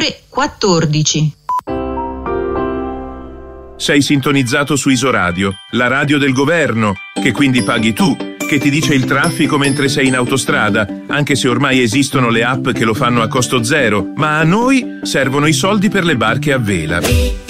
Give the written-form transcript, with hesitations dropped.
ore 14. Sei sintonizzato su Isoradio, la radio del governo, che quindi paghi tu, che ti dice il traffico mentre sei in autostrada, anche se ormai esistono le app che lo fanno a costo zero, ma a noi servono i soldi per le barche a vela.